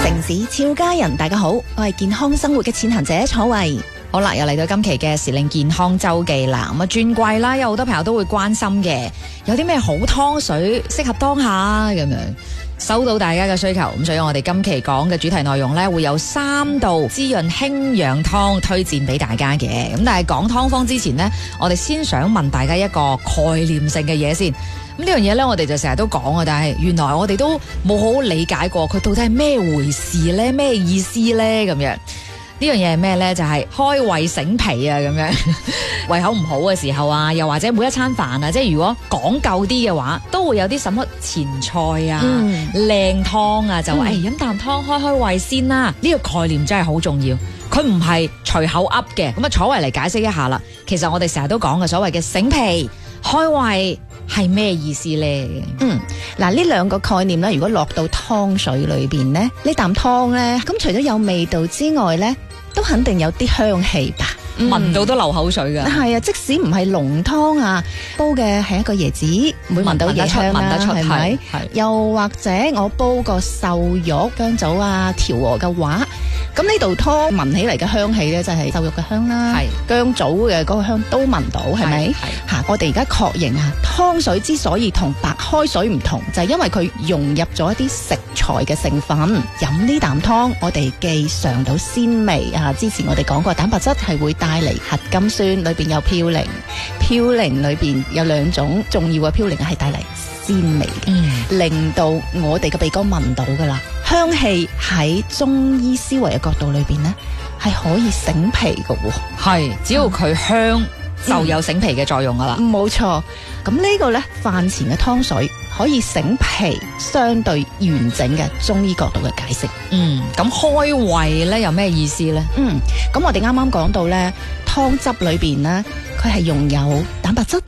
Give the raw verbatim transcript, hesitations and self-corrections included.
城市俏佳人，大家好，我係健康生活嘅踐行者楚慧。 好啦，又嚟到今期嘅時令健康周記啦。咁啊，轉季啦，有好多朋友都會關心嘅，有啲咩好湯水適合當下咁樣，收到大家嘅需求，咁所以我哋今期講嘅主題內容呢，會有三道滋潤輕養湯推薦俾大家嘅。咁但係講湯方之前呢，我哋先想問大家一個概念性嘅嘢先。咁呢樣嘢呢，我哋就成日都講啊，但係原來我哋都冇好好理解過佢到底係咩回事呢？咩意思呢？咁樣。呢樣嘢係咩呢？就係、是、開胃醒脾啊，咁樣胃口唔好嘅時候啊，又或者每一餐飯啊，即係如果講究啲嘅話，都會有啲什麼前菜啊、靚湯、嗯、啊，就話誒飲啖湯開開胃先啦。呢、這個概念真係好重要，佢唔係隨口噏嘅。咁啊，楚慧嚟解釋一下啦。其實我哋成日都講嘅所謂嘅醒脾、開胃係咩意思呢？ 嗯，嗱，呢兩個概念咧，如果落到湯水裏邊呢，呢啖湯呢，咁除咗有味道之外呢，都肯定有啲香氣吧， 聞、嗯、到都流口水噶。 係啊，即使唔係濃湯啊，煲嘅係一個椰子，會聞到椰香啦，係咪？又或者我煲個瘦肉薑棗啊調和嘅話，咁呢道湯聞起嚟嘅香氣咧，就係瘦肉嘅香啦，薑棗嘅嗰個香都聞到，係咪？吓，我哋而家確認啊，湯水之所以同白開水唔同，就係因為佢融入咗一啲食材嘅成分。飲呢啖湯，我哋既嘗到鮮味啊！之前我哋講過，蛋白質係會帶嚟核苷酸，裏邊有嘌呤，嘌呤裏邊有兩種重要嘅嘌呤係帶嚟鮮味嘅，嗯、令到我哋嘅鼻哥聞到噶啦。香氣喺中醫思維嘅角度裏邊呢，係可以醒脾嘅喎。係， 只要佢香、嗯、就有醒脾嘅作用噶啦。 冇錯，咁呢個呢，飯前嘅湯水可以醒脾，相對完整嘅中醫角度嘅解釋。 嗯，咁開胃呢，有咩意思呢？ 嗯，咁我哋啱啱講到呢，湯汁裏邊呢，佢係用有蛋白質、